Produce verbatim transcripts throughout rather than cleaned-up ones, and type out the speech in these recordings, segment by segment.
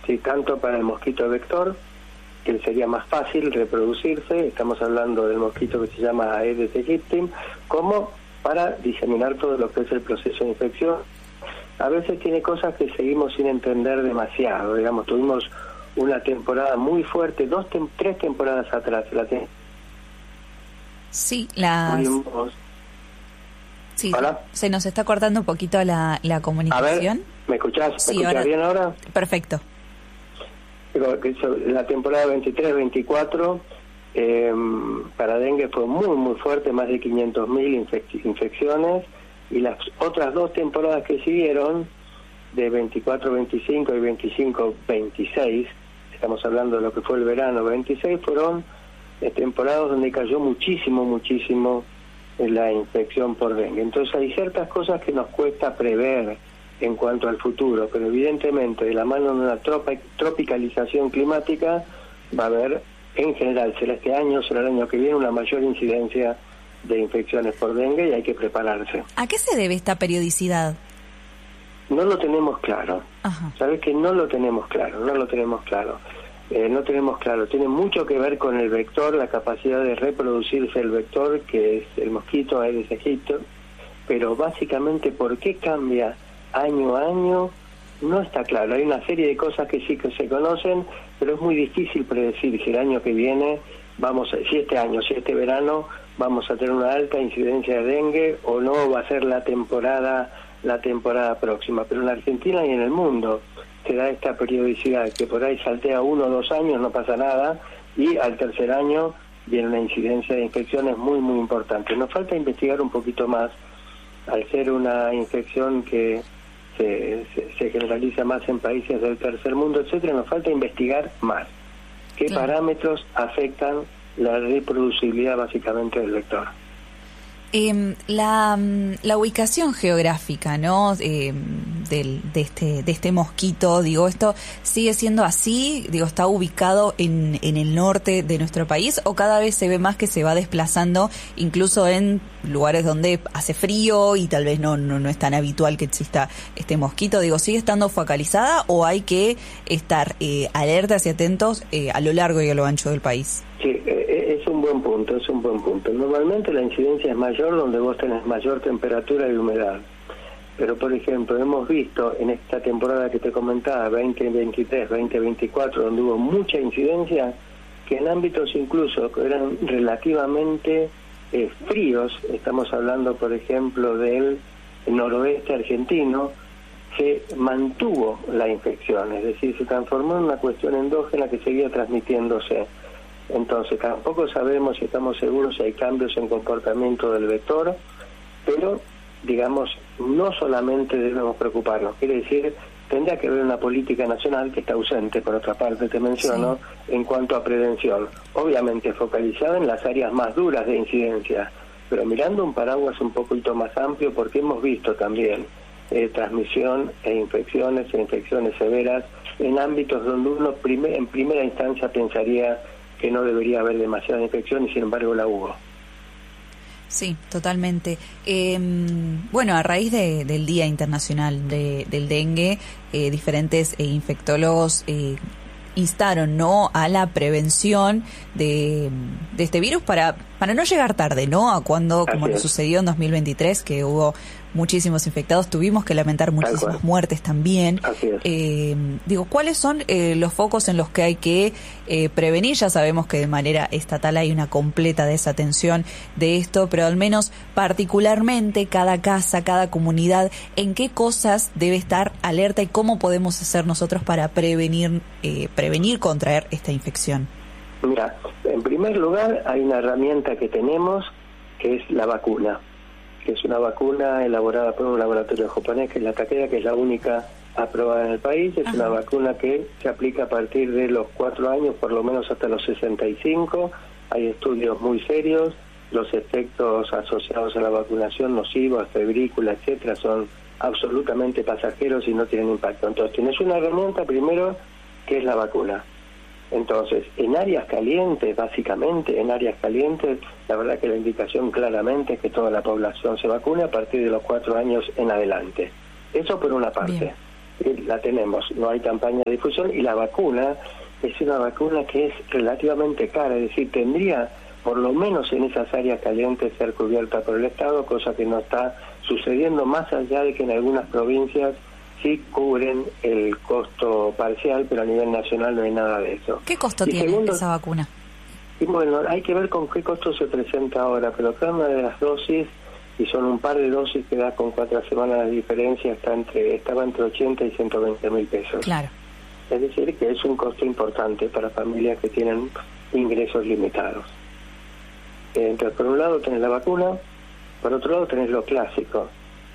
¿sí? Tanto para el mosquito vector, que sería más fácil reproducirse, estamos hablando del mosquito que se llama Aedes aegypti, como para diseminar todo lo que es el proceso de infección. A veces tiene cosas que seguimos sin entender demasiado, digamos, tuvimos una temporada muy fuerte, dos, tem tres temporadas atrás, la te Sí, las... tuvimos... Sí, ¿Hola? Se nos está cortando un poquito la, la comunicación. A ver, ¿me escuchás? ¿Me sí, escuchás ahora... bien ahora? Perfecto. La temporada veintitrés veinticuatro eh, para dengue fue muy muy fuerte, más de quinientos mil infec infecciones, y las otras dos temporadas que siguieron, de veinticuatro veinticinco y veinticinco veintiséis, estamos hablando de lo que fue el verano veintiséis, fueron eh, temporadas donde cayó muchísimo, muchísimo la infección por dengue. Entonces hay ciertas cosas que nos cuesta prever en cuanto al futuro, pero evidentemente de la mano de una tropa, tropicalización climática va a haber, en general, será este año, será el año que viene, una mayor incidencia de infecciones por dengue y hay que prepararse. ¿A qué se debe esta periodicidad? No lo tenemos claro. Ajá. ¿Sabes que no lo tenemos claro? No lo tenemos claro. Eh, no tenemos claro. Tiene mucho que ver con el vector, la capacidad de reproducirse el vector, que es el mosquito Aedes aegypti, pero básicamente, ¿por qué cambia año a año? No está claro. Hay una serie de cosas que sí que se conocen, pero es muy difícil predecir si el año que viene vamos a, si este año, si este verano vamos a tener una alta incidencia de dengue o no va a ser la temporada la temporada próxima. Pero en la Argentina y en el mundo se da esta periodicidad que por ahí saltea uno o dos años, no pasa nada, y al tercer año viene una incidencia de infecciones muy muy importante. Nos falta investigar un poquito más, al ser una infección que Se, se, se generaliza más en países del tercer mundo, etcétera. Nos falta investigar más qué claro. parámetros afectan la reproducibilidad básicamente del vector. Eh, la, la ubicación geográfica, ¿no? Eh, del, de este de este mosquito, digo, ¿esto sigue siendo así? Digo, ¿está ubicado en, en el norte de nuestro país o cada vez se ve más que se va desplazando incluso en lugares donde hace frío y tal vez no no, no es tan habitual que exista este mosquito? Digo, ¿sigue estando focalizada o hay que estar eh, alertas y atentos eh, a lo largo y a lo ancho del país? Sí, eh, es un buen punto, es un buen punto. Normalmente la incidencia es mayor donde vos tenés mayor temperatura y humedad. Pero, por ejemplo, hemos visto en esta temporada que te comentaba, veinte veintitrés, veinte veinticuatro, donde hubo mucha incidencia, que en ámbitos incluso que eran relativamente eh, fríos, estamos hablando, por ejemplo, del noroeste argentino, se mantuvo la infección, es decir, se transformó en una cuestión endógena que seguía transmitiéndose. Entonces, tampoco sabemos si estamos seguros si hay cambios en comportamiento del vector, pero, digamos, no solamente debemos preocuparnos, quiere decir, tendría que haber una política nacional que está ausente, por otra parte, te menciono, sí, en cuanto a prevención, obviamente focalizada en las áreas más duras de incidencia, pero mirando un paraguas un poquito más amplio, porque hemos visto también eh, transmisión e infecciones e infecciones severas en ámbitos donde uno primer, en primera instancia pensaría que no debería haber demasiada infección y sin embargo la hubo. Sí, totalmente. Eh, bueno, a raíz de, del Día Internacional de, del Dengue, eh, diferentes eh, infectólogos eh, instaron, ¿no?, a la prevención de, de este virus para para no llegar tarde, ¿no?, a cuando, como nos sucedió en dos mil veintitrés, que hubo muchísimos infectados, tuvimos que lamentar muchísimas muertes también. Eh, digo, ¿cuáles son eh, los focos en los que hay que eh, prevenir? Ya sabemos que de manera estatal hay una completa desatención de esto, pero al menos particularmente cada casa, cada comunidad, ¿en qué cosas debe estar alerta y cómo podemos hacer nosotros para prevenir, eh, prevenir contraer esta infección? Mira, en primer lugar hay una herramienta que tenemos que es la vacuna, que es una vacuna elaborada por un laboratorio japonés, que es la Takeda, que es la única aprobada en el país. Es Ajá. una vacuna que se aplica a partir de los cuatro años, por lo menos hasta los sesenta y cinco. Hay estudios muy serios. Los efectos asociados a la vacunación, nocivos, febrícula, etcétera, son absolutamente pasajeros y no tienen impacto. Entonces, tienes una herramienta primero que es la vacuna. Entonces, en áreas calientes, básicamente, en áreas calientes, la verdad que la indicación claramente es que toda la población se vacune a partir de los cuatro años en adelante. Eso por una parte. Bien. eh, la tenemos, no hay campaña de difusión, y la vacuna es una vacuna que es relativamente cara, es decir, tendría por lo menos en esas áreas calientes ser cubierta por el Estado, cosa que no está sucediendo, más allá de que en algunas provincias sí cubren el costo parcial, pero a nivel nacional no hay nada de eso. ¿Qué costo y tiene segundo, esa vacuna? Y bueno, hay que ver con qué costo se presenta ahora, pero cada una de las dosis, y son un par de dosis que da con cuatro semanas de diferencia, está entre, estaba entre ochenta y ciento veinte mil pesos. Claro. Es decir, que es un costo importante para familias que tienen ingresos limitados. Entonces, por un lado tenés la vacuna, por otro lado tenés lo clásico,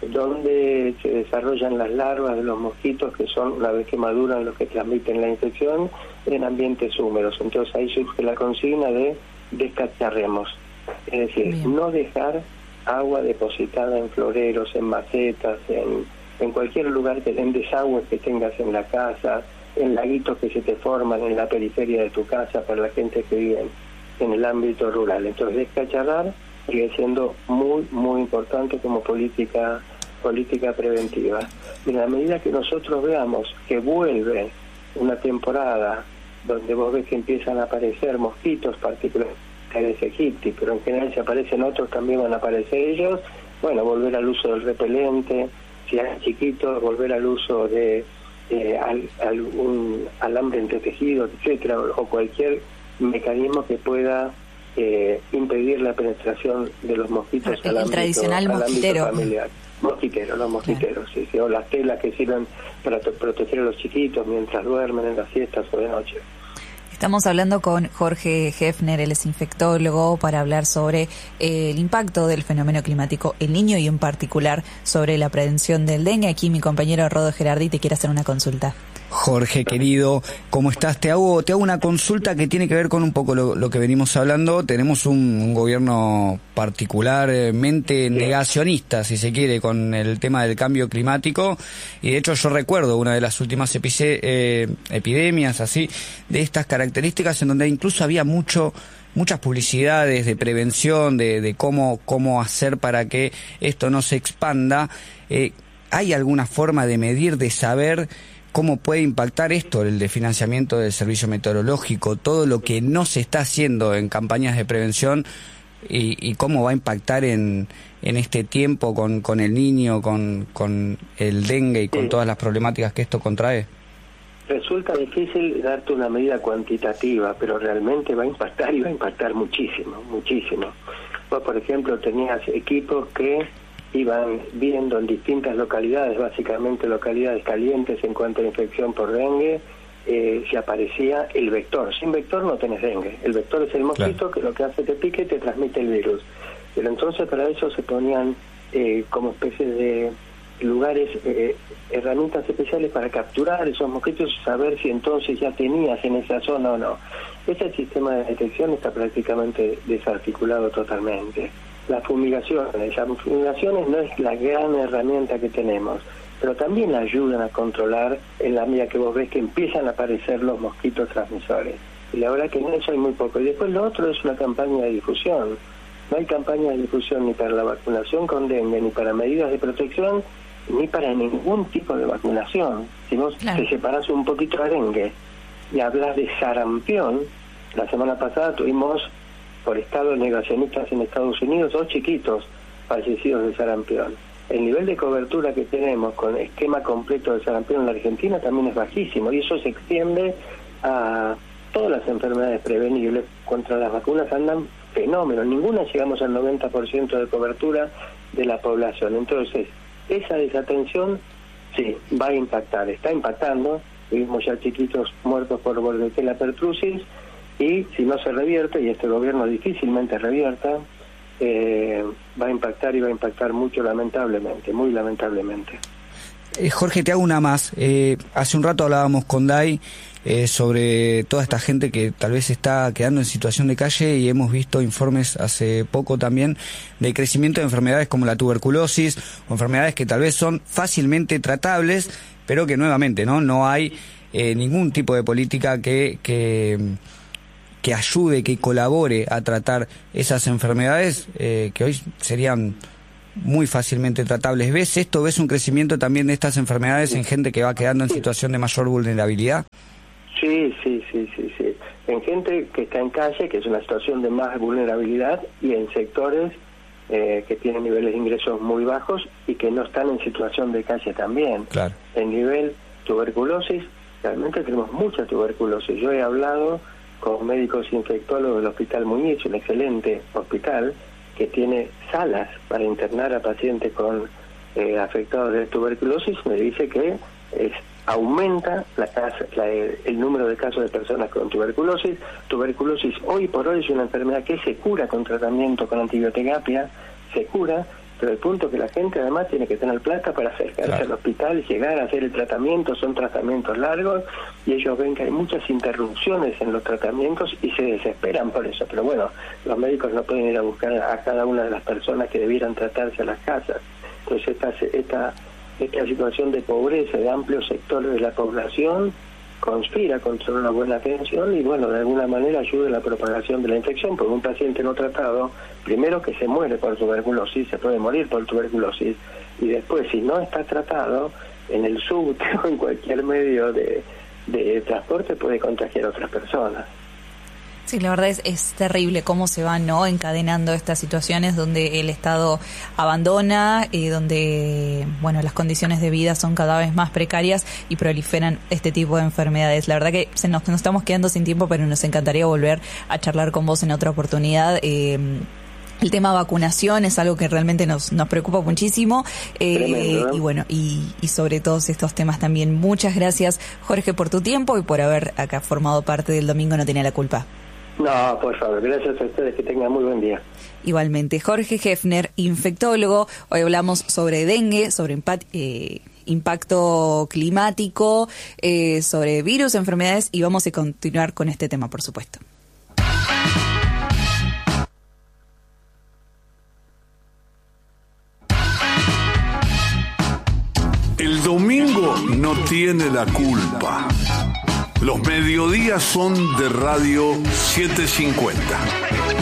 donde se desarrollan las larvas de los mosquitos, que son, una vez que maduran, los que transmiten la infección en ambientes húmedos. Entonces ahí surge la consigna de descacharremos, es decir, Bien. no dejar agua depositada en floreros, en macetas, en, en cualquier lugar, que en desagües que tengas en la casa, en laguitos que se te forman en la periferia de tu casa para la gente que vive en en el ámbito rural. Entonces, descacharrar sigue siendo muy, muy importante como política política preventiva. En la medida que nosotros veamos que vuelve una temporada donde vos ves que empiezan a aparecer mosquitos, particularmente Aedes aegypti, pero en general si aparecen otros también van a aparecer ellos, bueno, volver al uso del repelente, si hay chiquitos, volver al uso de eh, al, algún alambre entretejido, etcétera, o cualquier mecanismo que pueda eh, impedir la penetración de los mosquitos el, al, el ámbito, tradicional al mosquitero. ámbito familiar. Mosquiteros, los mosquiteros, claro. sí, sí, o las telas que sirven para proteger a los chiquitos mientras duermen en las siestas o de noche. Estamos hablando con Jorge Hefner, él es infectólogo, para hablar sobre eh, el impacto del fenómeno climático El Niño y en particular sobre la prevención del dengue. Aquí mi compañero Rodo Gerardi te quiere hacer una consulta. Jorge, querido, ¿cómo estás? Te hago te hago una consulta que tiene que ver con un poco lo, lo que venimos hablando. Tenemos un, un gobierno particularmente negacionista, si se quiere, con el tema del cambio climático. Y de hecho yo recuerdo una de las últimas epice, eh, epidemias así de estas características en donde incluso había mucho muchas publicidades de prevención, de, de cómo cómo hacer para que esto no se expanda. Eh, ¿Hay alguna forma de medir, de saber cómo puede impactar esto, el de financiamiento del servicio meteorológico, todo lo que no se está haciendo en campañas de prevención y, y cómo va a impactar en, en este tiempo con, con el niño, con, con el dengue y con sí. todas las problemáticas que esto contrae? Resulta difícil darte una medida cuantitativa, pero realmente va a impactar y va a impactar muchísimo, muchísimo. Vos, por ejemplo, tenías equipos que iban viendo en distintas localidades, básicamente localidades calientes en cuanto a infección por dengue, eh, si aparecía el vector. Sin vector no tenés dengue. El vector es el mosquito, claro, que lo que hace te pique y te transmite el virus. Pero entonces para eso se ponían eh, como especies de lugares, eh, herramientas especiales para capturar esos mosquitos y saber si entonces ya tenías en esa zona o no. Ese sistema de detección está prácticamente desarticulado totalmente. Las fumigaciones, las fumigaciones no es la gran herramienta que tenemos, pero también ayudan a controlar en la medida que vos ves que empiezan a aparecer los mosquitos transmisores. Y la verdad que en eso hay muy poco. Y después lo otro es una campaña de difusión. No hay campaña de difusión ni para la vacunación con dengue, ni para medidas de protección, ni para ningún tipo de vacunación. Si vos claro. te separás un poquito de dengue y hablas de sarampión, la semana pasada tuvimos por estado negacionistas en Estados Unidos, dos chiquitos fallecidos de sarampión. El nivel de cobertura que tenemos con esquema completo de sarampión en la Argentina también es bajísimo, y eso se extiende a todas las enfermedades prevenibles. Contra las vacunas andan fenómenos, ninguna llegamos al noventa por ciento de cobertura de la población. Entonces, esa desatención, sí, va a impactar, está impactando. Vimos ya chiquitos muertos por Bordetella pertussis, y si no se revierte, y este gobierno difícilmente revierta, eh, va a impactar y va a impactar mucho, lamentablemente, muy lamentablemente. Eh, Jorge, te hago una más. Eh, hace un rato hablábamos con Day eh, sobre toda esta gente que tal vez está quedando en situación de calle, y hemos visto informes hace poco también de crecimiento de enfermedades como la tuberculosis, o enfermedades que tal vez son fácilmente tratables, pero que nuevamente no no hay eh, ningún tipo de política que... que que ayude, que colabore a tratar esas enfermedades eh, que hoy serían muy fácilmente tratables. ¿Ves esto? ¿Ves un crecimiento también de estas enfermedades en gente que va quedando en situación de mayor vulnerabilidad? Sí, sí, sí, sí, sí. En gente que está en calle, que es una situación de más vulnerabilidad, y en sectores eh, que tienen niveles de ingresos muy bajos y que no están en situación de calle también. Claro. En nivel tuberculosis, realmente tenemos mucha tuberculosis. Yo he hablado con médicos infectólogos del Hospital Muñiz, un excelente hospital, que tiene salas para internar a pacientes con eh, afectados de tuberculosis. Me dice que es, aumenta la casa, la, el número de casos de personas con tuberculosis. Tuberculosis hoy por hoy es una enfermedad que se cura con tratamiento, con antibioterapia, se cura, pero el punto es que la gente además tiene que tener plata para acercarse claro. al hospital, llegar a hacer el tratamiento. Son tratamientos largos y ellos ven que hay muchas interrupciones en los tratamientos y se desesperan por eso. Pero bueno, los médicos no pueden ir a buscar a cada una de las personas que debieran tratarse a las casas. Entonces esta, esta, esta situación de pobreza de amplios sectores de la población conspira contra una buena atención y bueno, de alguna manera ayuda a la propagación de la infección, porque un paciente no tratado, primero que se muere por tuberculosis, se puede morir por tuberculosis, y después si no está tratado, en el subte o en cualquier medio de, de transporte puede contagiar a otras personas. Sí, la verdad es, es terrible cómo se van, ¿no?, encadenando estas situaciones donde el Estado abandona, y donde, bueno, las condiciones de vida son cada vez más precarias y proliferan este tipo de enfermedades. La verdad que se nos, nos estamos quedando sin tiempo, pero nos encantaría volver a charlar con vos en otra oportunidad. Eh, El tema vacunación es algo que realmente nos nos preocupa muchísimo, eh, Tremendo, ¿eh? y bueno, y, y sobre todos estos temas también. Muchas gracias, Jorge, por tu tiempo y por haber acá formado parte del Domingo No Tenía la Culpa. No, por favor, gracias a ustedes, que tengan muy buen día. Igualmente, Jorge Hefner, infectólogo. Hoy hablamos sobre dengue, sobre impa- eh, impacto climático, eh, sobre virus, enfermedades, y vamos a continuar con este tema, por supuesto. El domingo no tiene la culpa. Los mediodías son de Radio setecientos cincuenta.